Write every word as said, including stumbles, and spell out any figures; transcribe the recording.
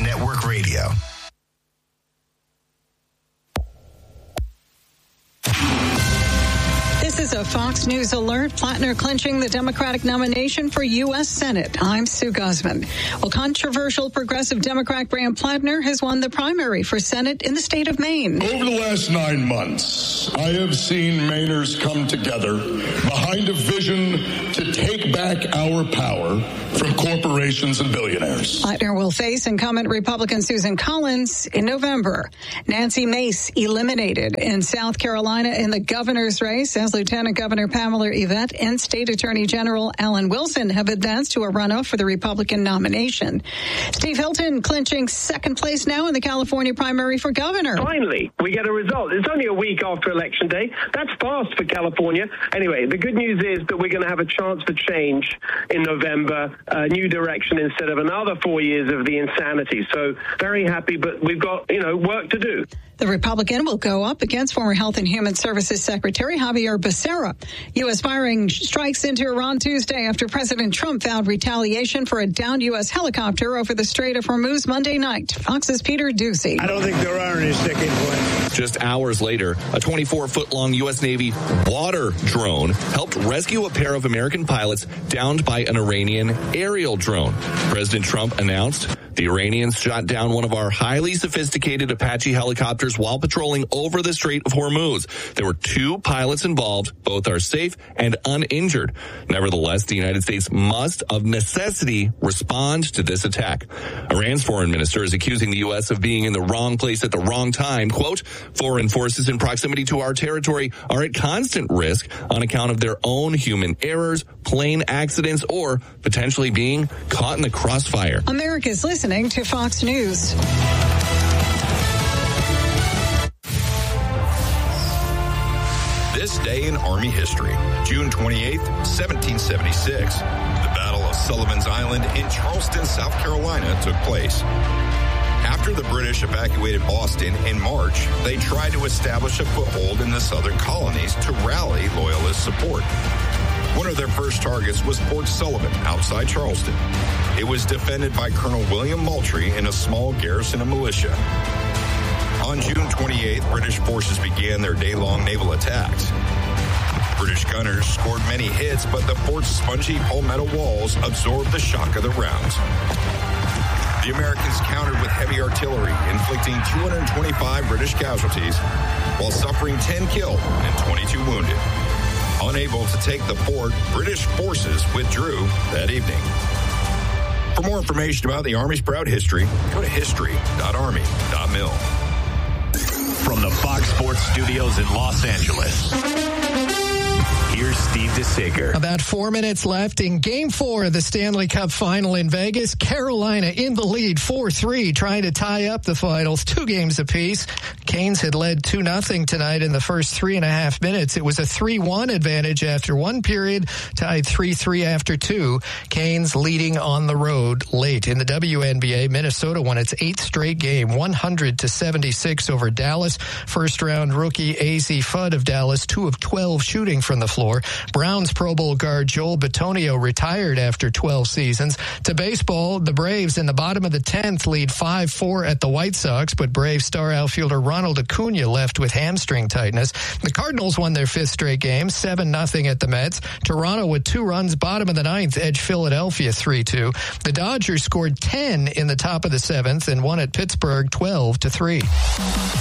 Network Radio. This is a Fox News alert. Plattner clinching the Democratic nomination for U S Senate. I'm Sue Guzman. Well, controversial progressive Democrat Graham Plattner has won the primary for Senate in the state of Maine. Over the last nine months, I have seen Mainers come together behind a vision to take back our power from corporations and billionaires. Plattner will face incumbent Republican Susan Collins in November. Nancy Mace eliminated in South Carolina in the governor's race, as Lieutenant Governor Pamela Yvette and State Attorney General Alan Wilson have advanced to a runoff for the Republican nomination. Steve Hilton clinching second place now in the California primary for governor. Finally, we get a result. It's only a week after Election Day. That's fast for California. Anyway, the good news is that we're going to have a chance for change in November, a new direction instead of another four years of the insanity. So very happy, but we've got, you know, work to do. The Republican will go up against former Health and Human Services Secretary Javier Becerra. U S firing strikes into Iran Tuesday after President Trump vowed retaliation for a downed U S helicopter over the Strait of Hormuz Monday night. Fox's Peter Doocy. I don't think there are any sticking points. Just hours later, a twenty-four foot long U S Navy water drone helped rescue a pair of American pilots downed by an Iranian aerial drone. President Trump announced the Iranians shot down one of our highly sophisticated Apache helicopters while patrolling over the Strait of Hormuz. There were two pilots involved. Both are safe and uninjured. Nevertheless, the United States must, of necessity, respond to this attack. Iran's foreign minister is accusing the U S of being in the wrong place at the wrong time. Quote, foreign forces in proximity to our territory are at constant risk on account of their own human errors, plane accidents, or potentially being caught in the crossfire. America's listening to Fox News. This day in Army history, June twenty-eighth, seventeen seventy-six. The Battle of Sullivan's Island in Charleston, South Carolina took place. After the British evacuated Boston in March, they tried to establish a foothold in the southern colonies to rally Loyalist support. One of their first targets was Fort Sullivan outside Charleston. It was defended by Colonel William Moultrie and a small garrison of militia. On June twenty-eighth, British forces began their day-long naval attacks. British gunners scored many hits, but the fort's spongy palmetto walls absorbed the shock of the rounds. The Americans countered with heavy artillery, inflicting two hundred twenty-five British casualties, while suffering ten killed and twenty-two wounded. Unable to take the fort, British forces withdrew that evening. For more information about the Army's proud history, go to history dot army dot mil. From the Fox Sports Studios in Los Angeles, here's Steve DeSager. About four minutes left in Game four of the Stanley Cup Final in Vegas. Carolina in the lead, four three, trying to tie up the finals, two games apiece. Canes had led two nothing tonight in the first three and a half minutes. It was a three one advantage after one period, tied three three after two. Canes leading on the road late. In the W N B A, Minnesota won its eighth straight game, one hundred to seventy-six over Dallas. First round rookie A Z Fudd of Dallas, two of twelve shooting from the floor. Browns Pro Bowl guard Joel Bitonio retired after twelve seasons. To baseball, the Braves in the bottom of the tenth lead five four at the White Sox, but Braves star outfielder Ronald Acuna left with hamstring tightness. The Cardinals won their fifth straight game, seven nothing at the Mets. Toronto with two runs, bottom of the ninth, edged Philadelphia three two. The Dodgers scored ten in the top of the seventh and won at Pittsburgh twelve to three.